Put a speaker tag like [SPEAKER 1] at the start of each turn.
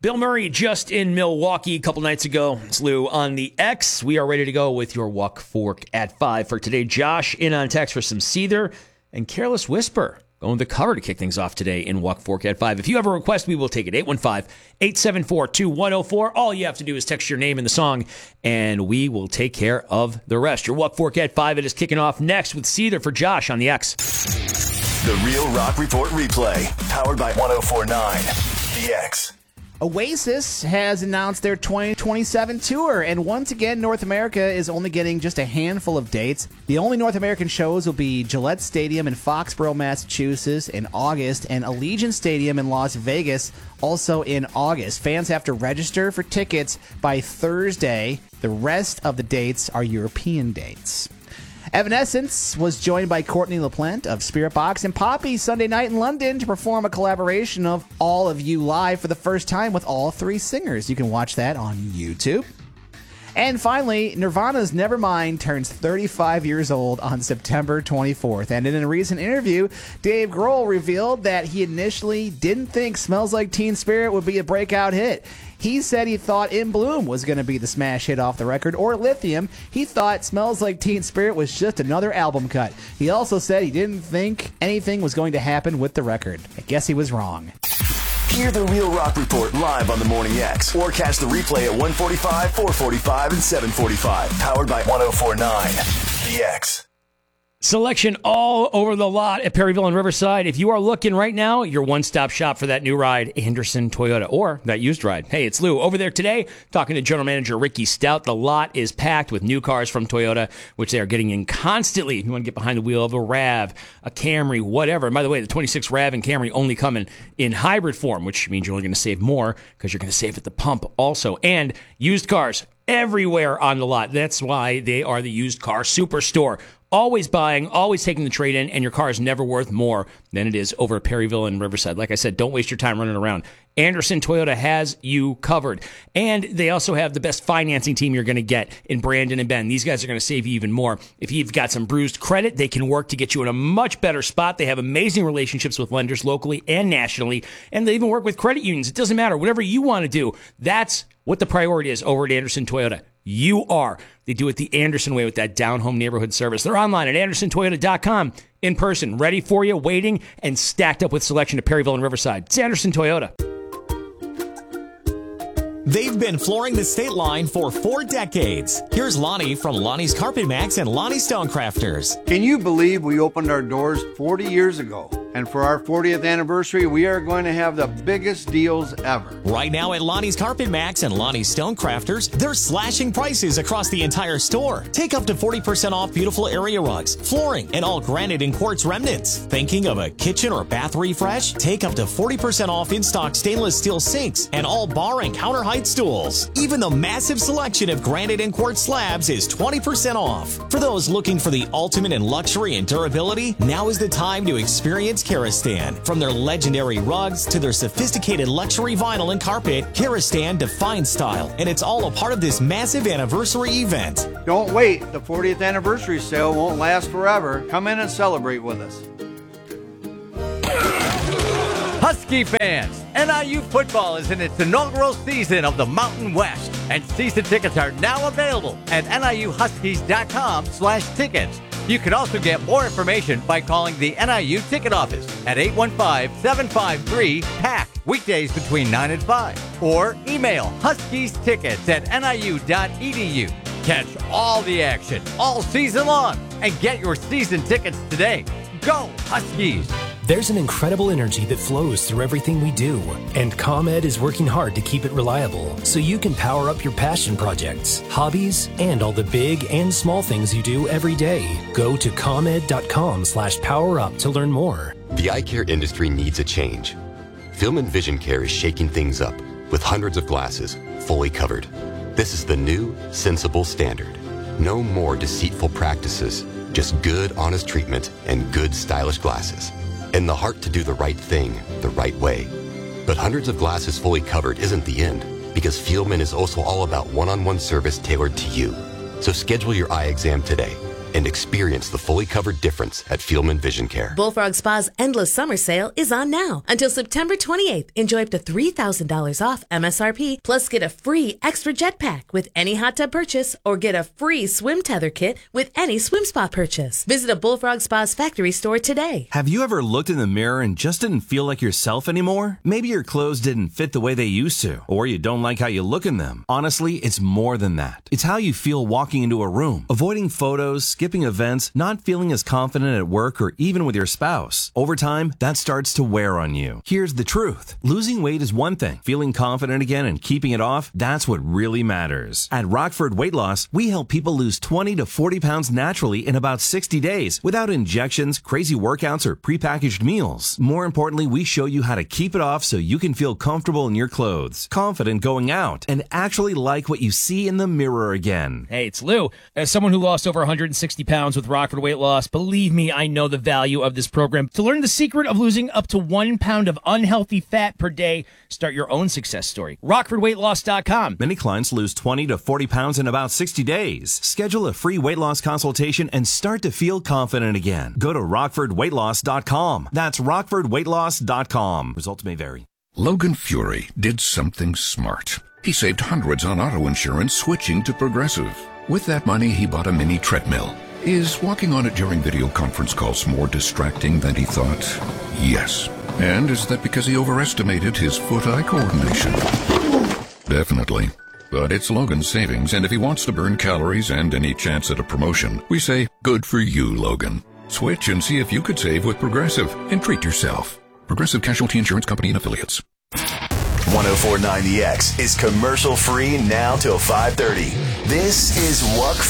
[SPEAKER 1] Bill Murray just in Milwaukee a couple nights ago. It's Lou on the X. We are ready to go with your Walk Fork at 5 for today. Josh in on text for some Seether and Careless Whisper. Going to the cover to kick things off today in Walk Fork at 5. If you have a request, we will take it. 815-874-2104. All you have to do is text your name and the song, and we will take care of the rest. Your Walk Fork at 5, it is kicking off next with Seether for Josh on the X.
[SPEAKER 2] The Real Rock Report replay, powered by 104.9 The X.
[SPEAKER 3] Oasis has announced their 2027 tour, and once again, North America is only getting just a handful of dates. The only North American shows will be Gillette Stadium in Foxborough, Massachusetts in August, and Allegiant Stadium in Las Vegas also in August. Fans have to register for tickets by Thursday. The rest of the dates are European dates. Evanescence was joined by Courtney LaPlante of Spiritbox and Poppy Sunday night in London to perform a collaboration of All of You live for the first time with all three singers. You can watch that on YouTube. And finally, Nirvana's Nevermind turns 35 years old on September 24th. And in a recent interview, Dave Grohl revealed that he initially didn't think Smells Like Teen Spirit would be a breakout hit. He said he thought In Bloom was going to be the smash hit off the record, or Lithium. He thought Smells Like Teen Spirit was just another album cut. He also said he didn't think anything was going to happen with the record. I guess he was wrong.
[SPEAKER 2] Hear the Real Rock Report live on the Morning X, or catch the replay at 1:45, 4:45, and 7:45. Powered by 104.9 The X.
[SPEAKER 1] Selection all over the lot at Perryville and Riverside. If you are looking right now, your one-stop shop for that new ride, Anderson Toyota, or that used ride. Hey, it's Lou over there today talking to General Manager Ricky Stout. The lot is packed with new cars from Toyota, which they are getting in constantly. If you want to get behind the wheel of a RAV, a Camry, whatever. And by the way, the 26 RAV and Camry only come in hybrid form, which means you're only going to save more because you're going to save at the pump also. And used cars everywhere on the lot. That's why they are the used car superstore. Always buying, always taking the trade in, and your car is never worth more than it is over at Perryville and Riverside. Like I said, don't waste your time running around. Anderson Toyota has you covered. And they also have the best financing team you're going to get in Brandon and Ben. These guys are going to save you even more. If you've got some bruised credit, they can work to get you in a much better spot. They have amazing relationships with lenders locally and nationally, and they even work with credit unions. It doesn't matter. Whatever you want to do, that's what the priority is over at Anderson Toyota. You are. They do it the Anderson way with that down-home neighborhood service. They're online at andersontoyota.com. In person, ready for you, waiting, and stacked up with selection at Perryville and Riverside. It's Anderson Toyota.
[SPEAKER 4] They've been flooring the state line for 4 decades. Here's Lonnie from Lonnie's Carpet Max and Lonnie Stonecrafters.
[SPEAKER 5] Can you believe we opened our doors 40 years ago? And for our 40th anniversary, we are going to have the biggest deals ever.
[SPEAKER 4] Right now at Lonnie's Carpet Max and Lonnie's Stonecrafters, they're slashing prices across the entire store. Take up to 40% off beautiful area rugs, flooring, and all granite and quartz remnants. Thinking of a kitchen or bath refresh? Take up to 40% off in-stock stainless steel sinks and all bar and counter height stools. Even the massive selection of granite and quartz slabs is 20% off. For those looking for the ultimate in luxury and durability, now is the time to experience Karastan. From their legendary rugs to their sophisticated luxury vinyl and carpet, Karastan defines style, and it's all a part of this massive anniversary event.
[SPEAKER 5] Don't wait. The 40th anniversary sale won't last forever. Come in and celebrate with us.
[SPEAKER 6] Husky fans, NIU football is in its inaugural season of the Mountain West, and season tickets are now available at NIUHuskies.com/tickets. You can also get more information by calling the NIU ticket office at 815-753-PACK, weekdays between 9 and 5, or email huskiestickets@niu.edu. Catch all the action all season long and get your season tickets today. Go Huskies!
[SPEAKER 7] There's an incredible energy that flows through everything we do, and ComEd is working hard to keep it reliable so you can power up your passion projects, hobbies, and all the big and small things you do every day. Go to ComEd.com/powerup to learn more.
[SPEAKER 8] The eye care industry needs a change. Film and Vision Care is shaking things up with hundreds of glasses fully covered. This is the new, sensible standard. No more deceitful practices, just good, honest treatment and good, stylish glasses. And the heart to do the right thing, the right way. But hundreds of glasses fully covered isn't the end, because Fieldman is also all about one-on-one service tailored to you. So schedule your eye exam today and experience the fully covered difference at Fielman Vision Care.
[SPEAKER 9] Bullfrog Spa's endless summer sale is on now. Until September 28th, enjoy up to $3,000 off MSRP, plus get a free extra jetpack with any hot tub purchase, or get a free swim tether kit with any swim spa purchase. Visit a Bullfrog Spa's factory store today.
[SPEAKER 10] Have you ever looked in the mirror and just didn't feel like yourself anymore? Maybe your clothes didn't fit the way they used to, or you don't like how you look in them. Honestly, it's more than that. It's how you feel walking into a room, avoiding photos, skipping events, not feeling as confident at work or even with your spouse. Over time, that starts to wear on you. Here's the truth. Losing weight is one thing. Feeling confident again and keeping it off, that's what really matters. At Rockford Weight Loss, we help people lose 20 to 40 pounds naturally in about 60 days without injections, crazy workouts, or prepackaged meals. More importantly, we show you how to keep it off so you can feel comfortable in your clothes, confident going out, and actually like what you see in the mirror again.
[SPEAKER 1] Hey, it's Lou. As someone who lost over 160 pounds with Rockford Weight Loss, believe me, I know the value of this program. To learn the secret of losing up to 1 pound of unhealthy fat per day, start your own success story. RockfordWeightLoss.com.
[SPEAKER 10] Many clients lose 20 to 40 pounds in about 60 days. Schedule a free weight loss consultation and start to feel confident again. Go to RockfordWeightLoss.com. That's RockfordWeightLoss.com. Results may vary.
[SPEAKER 11] Logan Fury did something smart. He saved hundreds on auto insurance switching to Progressive. With that money, he bought a mini treadmill. Is walking on it during video conference calls more distracting than he thought? Yes. And is that because he overestimated his foot-eye coordination? Definitely. But it's Logan's savings, and if he wants to burn calories and any chance at a promotion, we say, good for you, Logan. Switch and see if you could save with Progressive and treat yourself. Progressive Casualty Insurance Company and Affiliates.
[SPEAKER 2] 104.9 The X is commercial free now till 5:30. This is Wuck